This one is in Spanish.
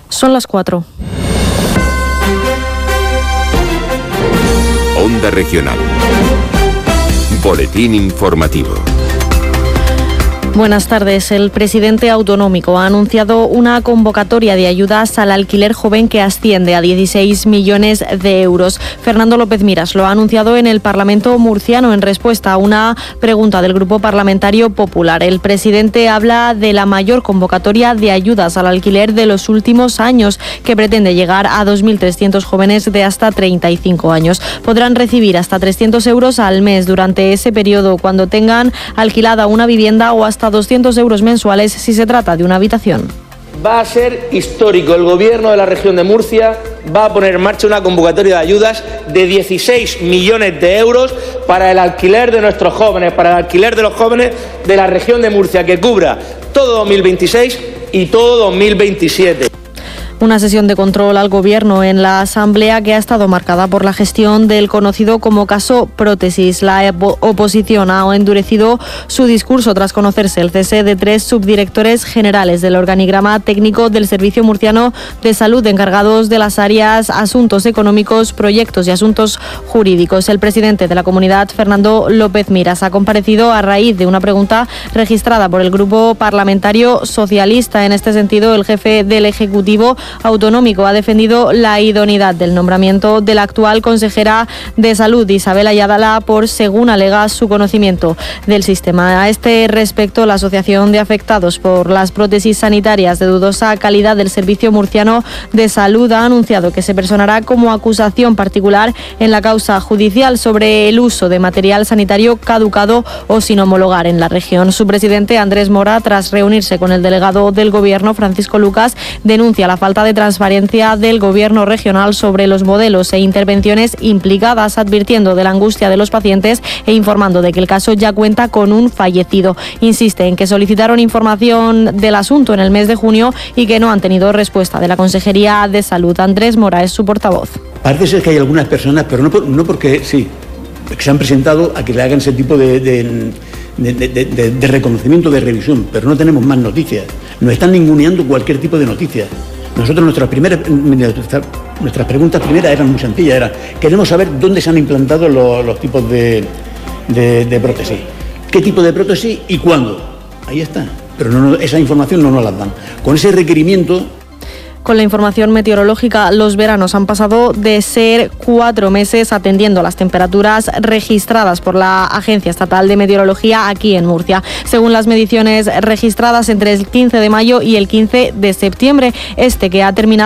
Son las 4. Onda Regional. Boletín informativo. Buenas tardes. El presidente autonómico ha anunciado una convocatoria de ayudas al alquiler joven que asciende a 16 millones de euros. Fernando López Miras lo ha anunciado en el Parlamento murciano en respuesta a una pregunta del Grupo Parlamentario Popular. El presidente habla de la mayor convocatoria de ayudas al alquiler de los últimos años, que pretende llegar a 2.300 jóvenes de hasta 35 años. Podrán recibir hasta 300 euros al mes durante ese periodo cuando tengan alquilada una vivienda o hasta 200 euros mensuales si se trata de una habitación. Va a ser histórico. El Gobierno de la región de Murcia va a poner en marcha una convocatoria de ayudas de 16 millones de euros para el alquiler de nuestros jóvenes, para el alquiler de los jóvenes de la región de Murcia, que cubra todo 2026 y todo 2027. Una sesión de control al Gobierno en la Asamblea que ha estado marcada por la gestión del conocido como caso Prótesis. La oposición ha endurecido su discurso tras conocerse el cese de 3 subdirectores generales del organigrama técnico del Servicio Murciano de Salud encargados de las áreas Asuntos Económicos, Proyectos y Asuntos Jurídicos. El presidente de la comunidad, Fernando López Miras, ha comparecido a raíz de una pregunta registrada por el Grupo Parlamentario Socialista. En este sentido, el jefe del Ejecutivo autonómico ha defendido la idoneidad del nombramiento de la actual consejera de Salud, Isabel Ayadala, por, según alega, su conocimiento del sistema. A este respecto, la Asociación de Afectados por las Prótesis Sanitarias de dudosa calidad del Servicio Murciano de Salud ha anunciado que se personará como acusación particular en la causa judicial sobre el uso de material sanitario caducado o sin homologar en la región. Su presidente, Andrés Mora, tras reunirse con el delegado del Gobierno, Francisco Lucas, denuncia la falta de transparencia del Gobierno regional sobre los modelos e intervenciones implicadas, advirtiendo de la angustia de los pacientes e informando de que el caso ya cuenta con un fallecido. Insiste en que solicitaron información del asunto en el mes de junio y que no han tenido respuesta de la Consejería de Salud. Andrés Mora es su portavoz. Parece ser que hay algunas personas, pero no porque sí, que se han presentado a que le hagan ese tipo de reconocimiento, de revisión, pero no tenemos más noticias. Nos están ninguneando cualquier tipo de noticia. Nosotros nuestras preguntas primeras eran muy sencillas, queremos saber dónde se han implantado los tipos de prótesis, qué tipo de prótesis y cuándo. Ahí está, pero esa información no nos la dan. Con ese requerimiento. Con la información meteorológica, los veranos han pasado de ser 4 meses atendiendo a las temperaturas registradas por la Agencia Estatal de Meteorología aquí en Murcia. Según las mediciones registradas entre el 15 de mayo y el 15 de septiembre, que ha terminado